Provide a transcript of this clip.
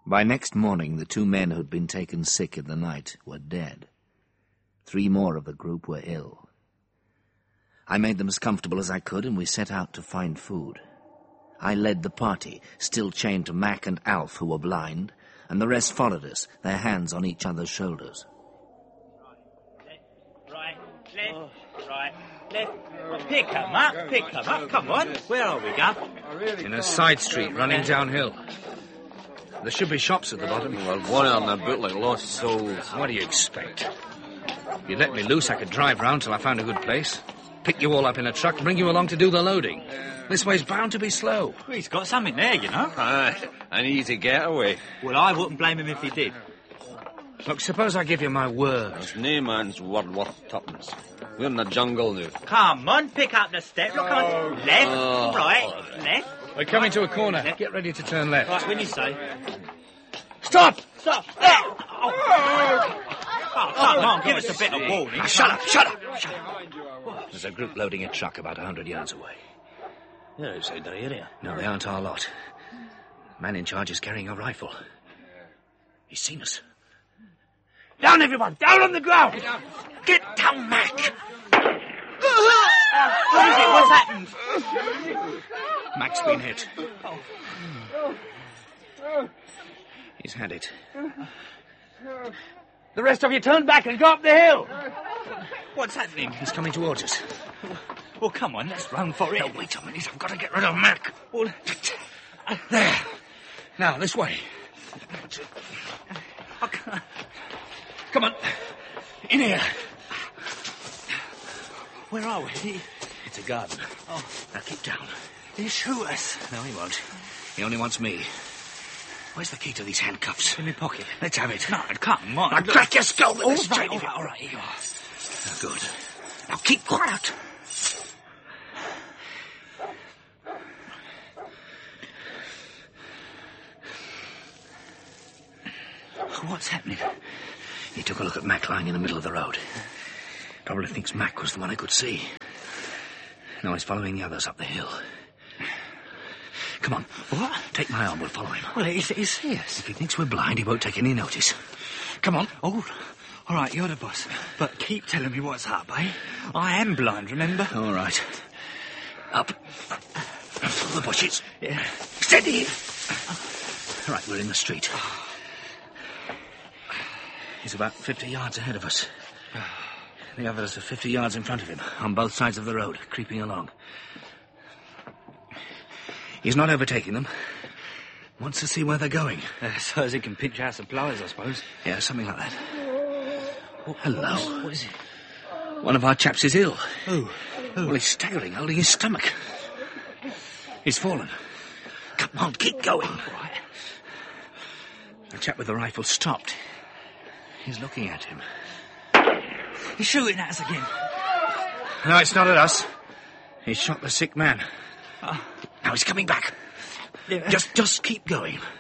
By next morning, the 2 men who'd been taken sick in the night were dead. 3 more of the group were ill. I made them as comfortable as I could, and we set out to find food. I led the party, still chained to Mac and Alf, who were blind, and the rest followed us, their hands on each other's shoulders. Right, left. Pick 'em up, come on. Where are we, Gov? In a side street running downhill. There should be shops at the bottom. Well, one out in a bit like lost souls. What do you expect? If you'd let me loose, I could drive round till I found a good place. Pick you all up in a truck and bring you along to do the loading. This way's bound to be slow. Well, he's got something there, you know. Aye, an easy getaway. Well, I wouldn't blame him if he did. Look, suppose I give you my word. There's no man's word worth tuppence. We're in the jungle now. Come on, pick up the step. Look on. Left, right, left. We're coming to a corner. Get ready to turn left. Right, when you say. Stop! Stop! Oh, come on, give us a bit of warning. Now, shut up! There's a group loading a truck about 100 yards away. They're outside the area. No, they aren't our lot. The man in charge is carrying a rifle. He's seen us. Down, everyone! Down on the ground! Get down, Mac! What is it? What's happened? Mac's been hit. He's had it. The rest of you turn back and go up the hill. What's happening? He's coming towards us. Well, come on, let's run for it. No, wait a minute. I've got to get rid of Mac. Well, there. Now, this way. Come on. In here. Where are we? It's a garden. Oh. Now, keep down. He'll shoot us. No, he won't. He only wants me. Where's the key to these handcuffs? In my pocket. Let's have it. No, come on. I'll crack your skull with this chain. All right, here you are. Good. Now, keep quiet. What's happening? He took a look at Mac lying in the middle of the road. Probably thinks Mac was the one I could see. Now he's following the others up the hill. Come on. What? Take my arm, we'll follow him. Well, he's see us. If he thinks we're blind, he won't take any notice. Come on. Oh, all right, you're the boss. But keep telling me what's up, eh? I am blind, remember? All right. Up. Through the bushes. Yeah. Steady. Right, we're in the street. He's about 50 yards ahead of us. The others are 50 yards in front of him, on both sides of the road, creeping along. He's not overtaking them. Wants to see where they're going. So as he can pinch our supplies, I suppose. Yeah, something like that. Oh, hello. What is it? One of our chaps is ill. Who? Well, he's staggering, holding his stomach. He's fallen. Come on, keep going. Right. The chap with the rifle stopped. He's looking at him. He's shooting at us again. No, it's not at us. He shot the sick man. Now he's coming back. Yeah. Just keep going.